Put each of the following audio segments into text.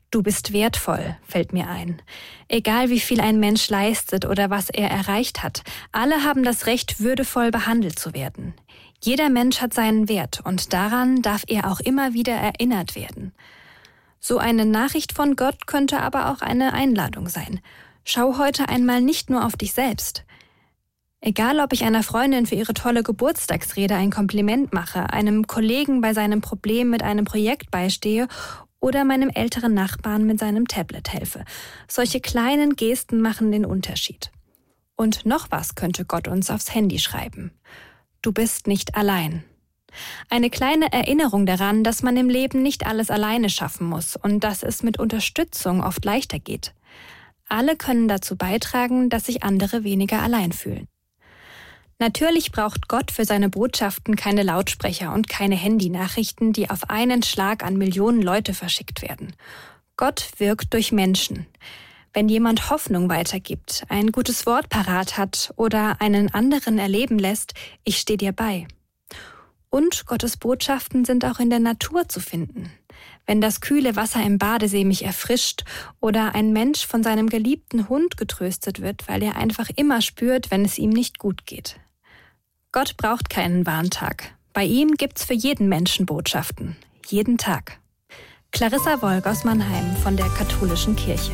Du bist wertvoll, fällt mir ein. Egal wie viel ein Mensch leistet oder was er erreicht hat, alle haben das Recht, würdevoll behandelt zu werden. Jeder Mensch hat seinen Wert und daran darf er auch immer wieder erinnert werden. So eine Nachricht von Gott könnte aber auch eine Einladung sein. Schau heute einmal nicht nur auf dich selbst. Egal, ob ich einer Freundin für ihre tolle Geburtstagsrede ein Kompliment mache, einem Kollegen bei seinem Problem mit einem Projekt beistehe oder meinem älteren Nachbarn mit seinem Tablet helfe. Solche kleinen Gesten machen den Unterschied. Und noch was könnte Gott uns aufs Handy schreiben. Du bist nicht allein. Eine kleine Erinnerung daran, dass man im Leben nicht alles alleine schaffen muss und dass es mit Unterstützung oft leichter geht. Alle können dazu beitragen, dass sich andere weniger allein fühlen. Natürlich braucht Gott für seine Botschaften keine Lautsprecher und keine Handynachrichten, die auf einen Schlag an Millionen Leute verschickt werden. Gott wirkt durch Menschen. Wenn jemand Hoffnung weitergibt, ein gutes Wort parat hat oder einen anderen erleben lässt, ich stehe dir bei. Und Gottes Botschaften sind auch in der Natur zu finden. Wenn das kühle Wasser im Badesee mich erfrischt oder ein Mensch von seinem geliebten Hund getröstet wird, weil er einfach immer spürt, wenn es ihm nicht gut geht. Gott braucht keinen Warntag. Bei ihm gibt's für jeden Menschen Botschaften. Jeden Tag. Clarissa Wolk aus Mannheim von der Katholischen Kirche.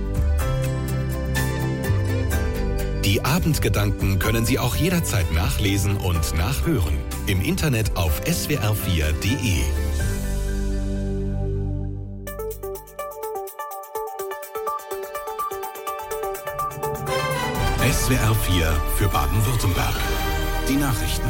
Die Abendgedanken können Sie auch jederzeit nachlesen und nachhören. Im Internet auf swr4.de. SWR4 für Baden-Württemberg. Die Nachrichten.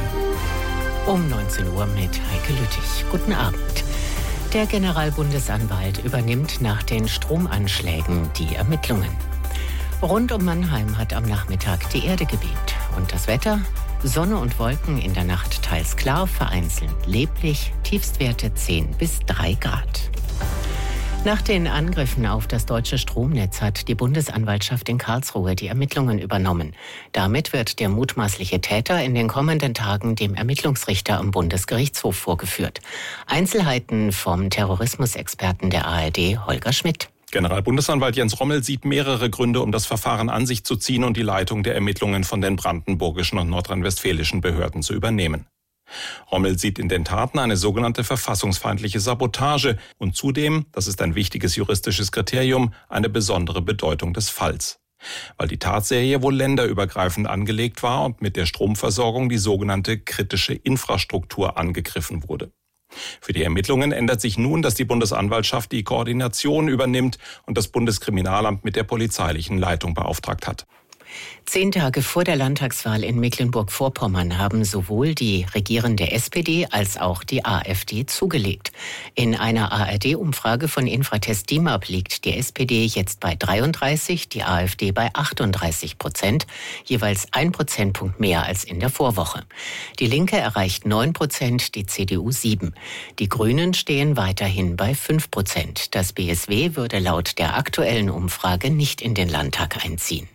Um 19 Uhr mit Heike Lüttich. Guten Abend. Der Generalbundesanwalt übernimmt nach den Stromanschlägen die Ermittlungen. Rund um Mannheim hat am Nachmittag die Erde gebebt. Und das Wetter? Sonne und Wolken in der Nacht teils klar, vereinzelt leblich, Tiefstwerte 10 bis 3 Grad. Nach den Angriffen auf das deutsche Stromnetz hat die Bundesanwaltschaft in Karlsruhe die Ermittlungen übernommen. Damit wird der mutmaßliche Täter in den kommenden Tagen dem Ermittlungsrichter am Bundesgerichtshof vorgeführt. Einzelheiten vom Terrorismusexperten der ARD, Holger Schmidt. Generalbundesanwalt Jens Rommel sieht mehrere Gründe, um das Verfahren an sich zu ziehen und die Leitung der Ermittlungen von den brandenburgischen und nordrhein-westfälischen Behörden zu übernehmen. Rommel sieht in den Taten eine sogenannte verfassungsfeindliche Sabotage und zudem, das ist ein wichtiges juristisches Kriterium, eine besondere Bedeutung des Falls. Weil die Tatserie wohl länderübergreifend angelegt war und mit der Stromversorgung die sogenannte kritische Infrastruktur angegriffen wurde. Für die Ermittlungen ändert sich nun, dass die Bundesanwaltschaft die Koordination übernimmt und das Bundeskriminalamt mit der polizeilichen Leitung beauftragt hat. 10 Tage vor der Landtagswahl in Mecklenburg-Vorpommern haben sowohl die regierende SPD als auch die AfD zugelegt. In einer ARD-Umfrage von Infratest DIMAP liegt die SPD jetzt bei 33%, die AfD bei 38%, jeweils 1 Prozentpunkt mehr als in der Vorwoche. Die Linke erreicht 9%, die CDU 7%. Die Grünen stehen weiterhin bei 5%. Das BSW würde laut der aktuellen Umfrage nicht in den Landtag einziehen.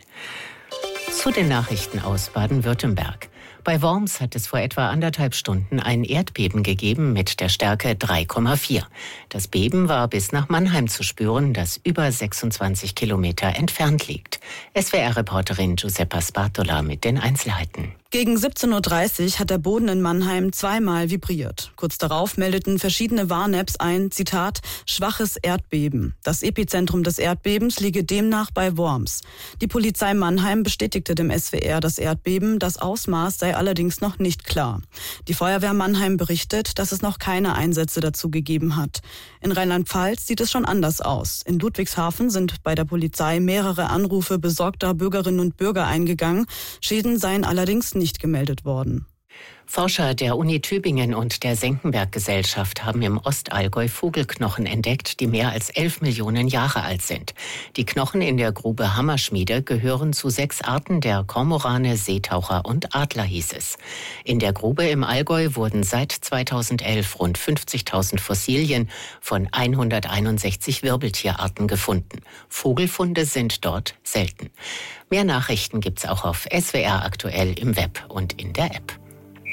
Zu den Nachrichten aus Baden-Württemberg. Bei Worms hat es vor etwa 1,5 Stunden ein Erdbeben gegeben mit der Stärke 3,4. Das Beben war bis nach Mannheim zu spüren, das über 26 Kilometer entfernt liegt. SWR-Reporterin Giuseppa Spatola mit den Einzelheiten. Gegen 17.30 Uhr hat der Boden in Mannheim zweimal vibriert. Kurz darauf meldeten verschiedene Warn-Apps ein, Zitat, schwaches Erdbeben. Das Epizentrum des Erdbebens liege demnach bei Worms. Die Polizei Mannheim bestätigte dem SWR das Erdbeben. Das Ausmaß sei allerdings noch nicht klar. Die Feuerwehr Mannheim berichtet, dass es noch keine Einsätze dazu gegeben hat. In Rheinland-Pfalz sieht es schon anders aus. In Ludwigshafen sind bei der Polizei mehrere Anrufe besorgter Bürgerinnen und Bürger eingegangen. Schäden seien allerdings nicht gemeldet worden. Forscher der Uni Tübingen und der Senckenberg-Gesellschaft haben im Ostallgäu Vogelknochen entdeckt, die mehr als 11 Millionen Jahre alt sind. Die Knochen in der Grube Hammerschmiede gehören zu 6 Arten der Kormorane, Seetaucher und Adler, hieß es. In der Grube im Allgäu wurden seit 2011 rund 50.000 Fossilien von 161 Wirbeltierarten gefunden. Vogelfunde sind dort selten. Mehr Nachrichten gibt's auch auf SWR aktuell im Web und in der App.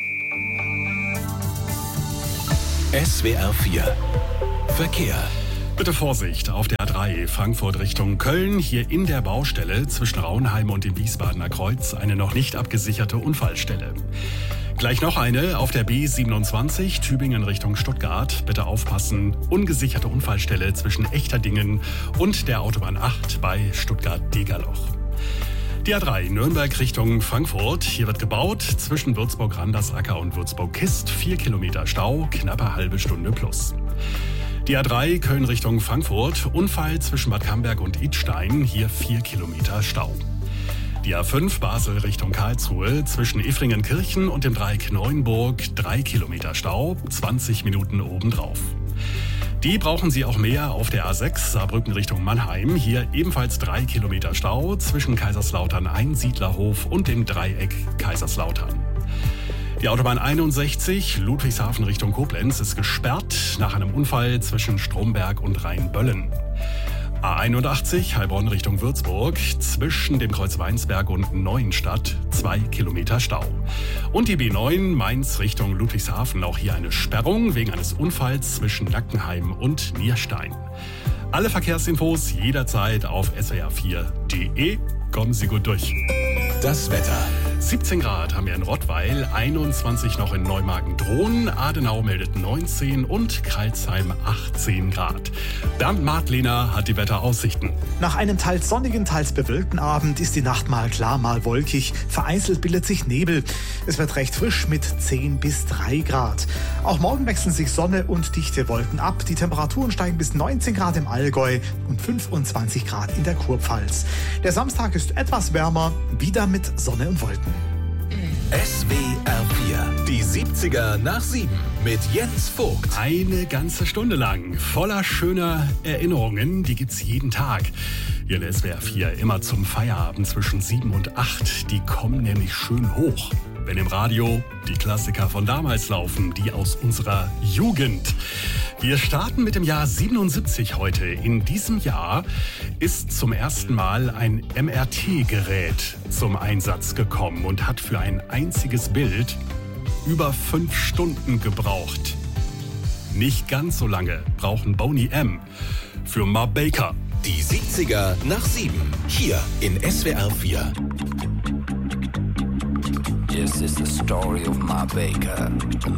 SWR4 Verkehr. Bitte Vorsicht auf der A3 Frankfurt Richtung Köln. Hier in der Baustelle zwischen Raunheim und dem Wiesbadener Kreuz eine noch nicht abgesicherte Unfallstelle. Gleich noch eine auf der B27 Tübingen Richtung Stuttgart. Bitte aufpassen, ungesicherte Unfallstelle zwischen Echterdingen und der Autobahn 8 bei Stuttgart-Degerloch. Die A3 Nürnberg Richtung Frankfurt. Hier wird gebaut zwischen Würzburg-Randersacker und Würzburg-Kist. 4 Kilometer Stau, knappe halbe Stunde plus. Die A3 Köln Richtung Frankfurt. Unfall zwischen Bad Camberg und Idstein. Hier 4 Kilometer Stau. Die A5 Basel Richtung Karlsruhe zwischen Iffringenkirchen und dem Dreieck Neuenburg 3 Kilometer Stau, 20 Minuten obendrauf. Die brauchen Sie auch mehr auf der A6 Saarbrücken Richtung Mannheim. Hier ebenfalls 3 Kilometer Stau zwischen Kaiserslautern Einsiedlerhof und dem Dreieck Kaiserslautern. Die Autobahn 61 Ludwigshafen Richtung Koblenz ist gesperrt nach einem Unfall zwischen Stromberg und Rheinböllen. A81 Heilbronn Richtung Würzburg zwischen dem Kreuz Weinsberg und Neuenstadt 2 Kilometer Stau. Und die B9 Mainz Richtung Ludwigshafen, auch hier eine Sperrung wegen eines Unfalls zwischen Nackenheim und Nierstein. Alle Verkehrsinfos jederzeit auf swr4.de. Kommen Sie gut durch. Das Wetter. 17 Grad haben wir in Rottweil, 21 noch in Neumagen-Drohn, Adenau meldet 19 und Crailsheim 18 Grad. Bernd Martlehner hat die Wetteraussichten. Nach einem teils sonnigen, teils bewölkten Abend ist die Nacht mal klar, mal wolkig. Vereinzelt bildet sich Nebel. Es wird recht frisch mit 10 bis 3 Grad. Auch morgen wechseln sich Sonne und dichte Wolken ab. Die Temperaturen steigen bis 19 Grad im Allgäu und 25 Grad in der Kurpfalz. Der Samstag ist etwas wärmer, wieder mit Sonne und Wolken. SWR 4, die 70er nach 7 mit Jens Vogt. Eine ganze Stunde lang, voller schöner Erinnerungen, die gibt's jeden Tag. Hier in SWR 4, immer zum Feierabend zwischen 7 und 8. Die kommen nämlich schön hoch. Wenn im Radio die Klassiker von damals laufen, die aus unserer Jugend. Wir starten mit dem Jahr 77 heute. In diesem Jahr ist zum ersten Mal ein MRT-Gerät zum Einsatz gekommen und hat für ein einziges Bild über 5 Stunden gebraucht. Nicht ganz so lange brauchen Boney M. für Ma Baker. Die 70er nach 7, hier in SWR 4. This is the story of Ma Baker.